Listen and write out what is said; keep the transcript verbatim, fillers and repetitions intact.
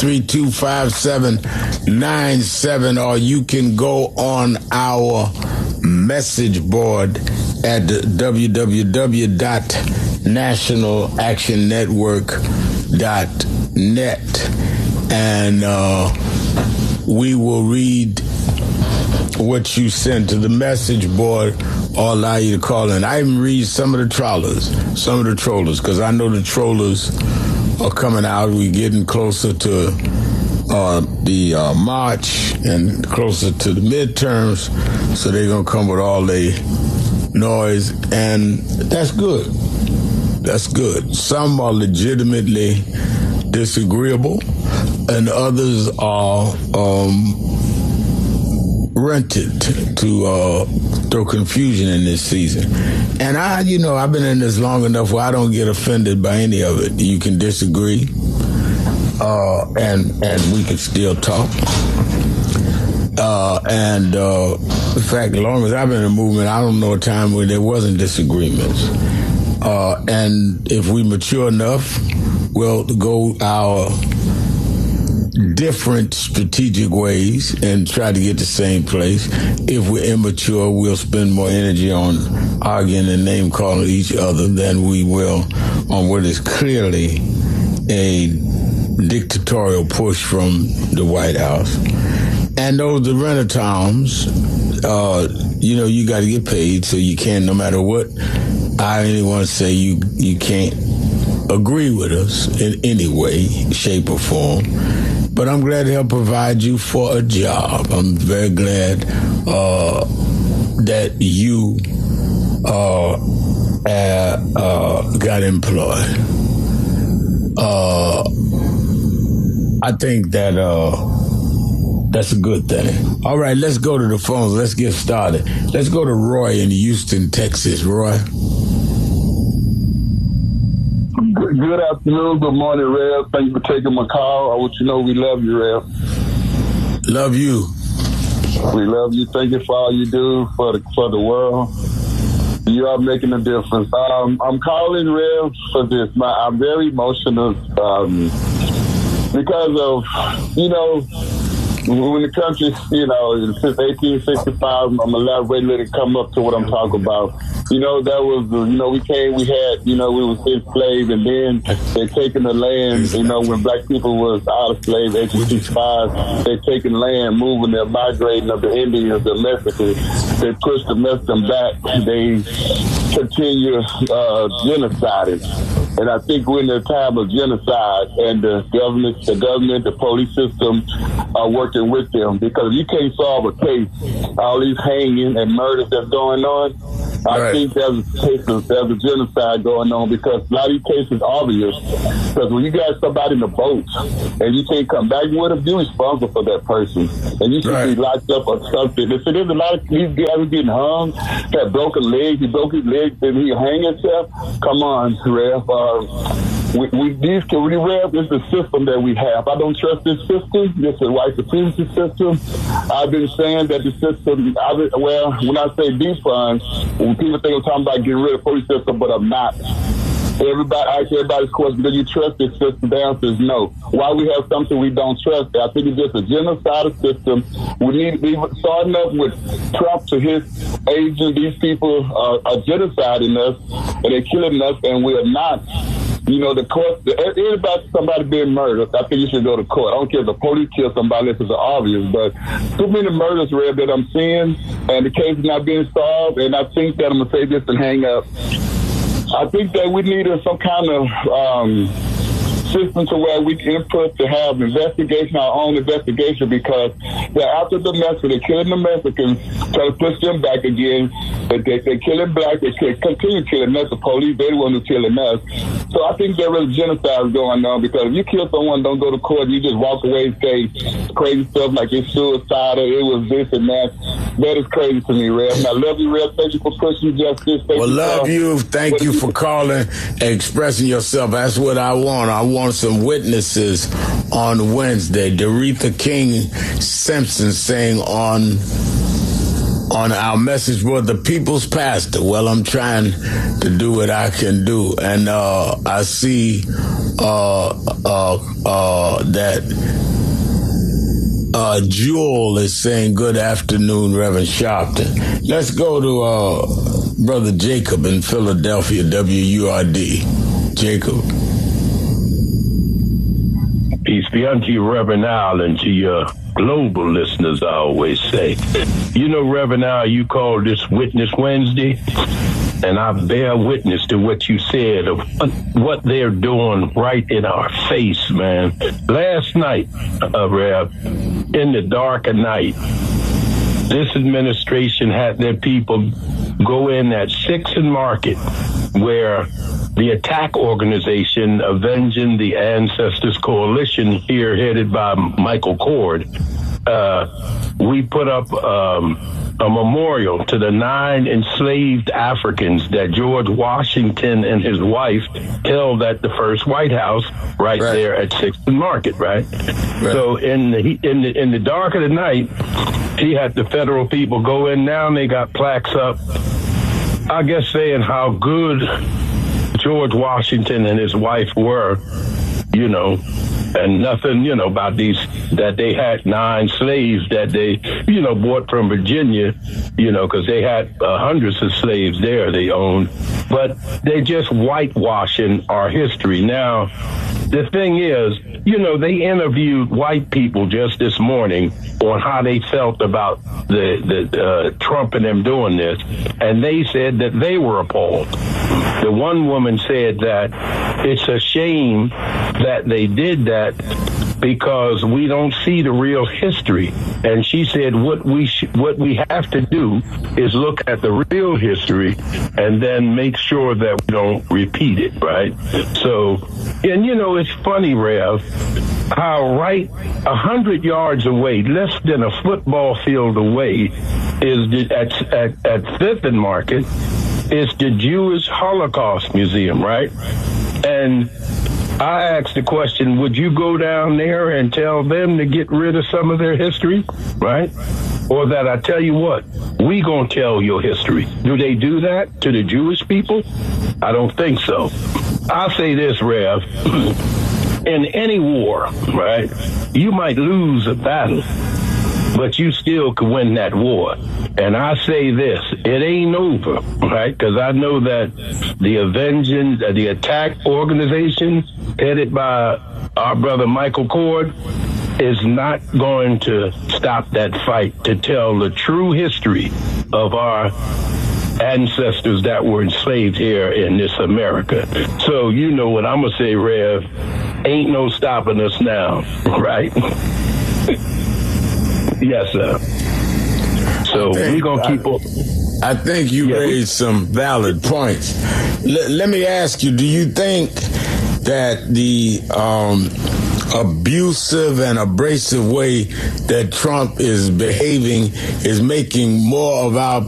three two five seven nine seven, or you can go on our message board at w w w dot national action network dot net, and uh, we will read what you sent to the message board or allow you to call in. I even read some of the trollers, some of the trollers, because I know the trollers are coming out. We're getting closer to uh, the uh, March and closer to the midterms, so they're going to come with all their noise, and that's good. That's good. Some are legitimately disagreeable, and others are um, rented to uh, throw confusion in this season. And I, you know, I've been in this long enough where I don't get offended by any of it. You can disagree, uh, and and we can still talk. Uh, and uh, in fact, as long as I've been in the movement, I don't know a time where there wasn't disagreements. Uh, and if we mature enough, we'll go our different strategic ways and try to get the same place. If we're immature, we'll spend more energy on arguing and name calling each other than we will on what is clearly a dictatorial push from the White House. And those the renter towns, uh, you know, you got to get paid, so you can, no matter what I anyone say, you you can't agree with us in any way, shape, or form. But I'm glad to help provide you for a job. I'm very glad uh, that you uh, uh, uh, got employed. Uh, I think that uh, that's a good thing. All right, let's go to the phones. Let's get started. Let's go to Roy in Houston, Texas. Roy. Good afternoon, good morning, Rev. Thank you for taking my call. I want you to know we love you, Rev. Love you. We love you. Thank you for all you do for the for the world. You are making a difference. Um, I'm calling, Rev, for this. My, I'm very emotional um, because of, you know, when the country, you know, since eighteen sixty-five, I'm elaborating, let it come up to what I'm talking about. You know, that was, you know, we came, we had, you know, we was enslaved, and then they taken the land, you know, when black people was out of slave, eighteen sixty-five, they taking land, moving them, migrating of the Indians, the Mexicans. They pushed the Mexicans back. They continue uh, genociding. And I think we're in a time of genocide, and the government, the government, the police system are working with them, because you can't solve a case, all these hanging and murders that's going on. I right. think there's a, case of, there's a genocide going on, because a lot of these cases are obvious. Because when you got somebody in the boat and you can't come back with them, you're responsible for that person. And you should right. be locked up or something. If there's a lot of these guys getting hung, got broken legs, he broke his legs and he hang himself. Come on, Rev. Uh, we, we, these, we, Rev, it's the system that we have. I don't trust this system. This is a white supremacy system. I've been saying that the system, I've been, well, when I say defund, when people think I'm talking about getting rid of the police system, but I'm not. Everybody, I ask everybody's question, do you trust this system? The answer is no. Why we have something we don't trust? I think it's just a genocidal system. We need to be starting up with Trump to his agent. These people are, are genociding us, and they're killing us, and we're not. You know, the court, anybody, somebody being murdered, I think you should go to court. I don't care if the police kill somebody, this is obvious, but too many murders, Red, that I'm seeing, and the case is not being solved, and I think that I'm going to say this and hang up. I think that we need some kind of um, system to where we can input to have investigation, our own investigation, because they're after the Mexicans, they're killing the Mexicans, trying to push them back again. They, they, they're killing black, they continue killing us. The police, they're the ones who killing us. So I think there is genocide going on, because if you kill someone, don't go to court, you just walk away and say crazy stuff like it's suicidal, it was this and that. That is crazy to me, Rev. And I love you, Rev. Thank you for pushing justice. Thank well, you love for, you. Thank you for calling and expressing yourself. That's what I want. I want some witnesses on Wednesday. Doretha King Simpson saying on on our message board, the people's pastor. Well, I'm trying to do what I can do. And uh, I see uh, uh, uh, that uh, Jewel is saying good afternoon, Reverend Sharpton. Let's go to uh, Brother Jacob in Philadelphia, W U R D. Jacob. Peace be unto you, Reverend Al, and to your global listeners, I always say. You know, Reverend Al, you called this Witness Wednesday, and I bear witness to what you said of what they're doing right in our face, man. Last night, uh, Rev, in the dark of night, this administration had their people go in at Sixth and Market, where the attack organization Avenging the Ancestors Coalition, here headed by Michael Cord, uh, we put up um, a memorial to the nine enslaved Africans that George Washington and his wife held at the first White House, right, right. there at Sixth and Market, right? right? So in the in the in the dark of the night, he had the federal people go in. Now they got plaques up, I guess, saying how good George Washington and his wife were, you know, and nothing, you know, about these, that they had nine slaves that they, you know, bought from Virginia, you know, because they had uh, hundreds of slaves there they owned. But they just whitewashing our history. Now, the thing is, you know, they interviewed white people just this morning on how they felt about the, the uh, Trump and them doing this, and they said that they were appalled. The one woman said that it's a shame that they did that because we don't see the real history. And she said what we sh- what we have to do is look at the real history and then make sure that we don't repeat it, right? So, and you know, it's funny, Rev, how right a hundred yards away, less than a football field away, is the, at, at, at Fifth and Market, is the Jewish Holocaust Museum, right? And I asked the question, would you go down there and tell them to get rid of some of their history, right? Or that I tell you what, we gonna tell your history. Do they do that to the Jewish people? I don't think so. I'll say this, Rev. In any war, right, you might lose a battle, but you still could win that war. And I say this, it ain't over, right? Because I know that the Avenging, uh, the attack organization headed by our brother Michael Cord is not going to stop that fight to tell the true history of our ancestors that were enslaved here in this America. So you know what I'm going to say, Rev, ain't no stopping us now, right? Yes, sir. So we're going to keep on. I think you yeah. raised some valid points. L- let me ask you, do you think that the um, abusive and abrasive way that Trump is behaving is making more of our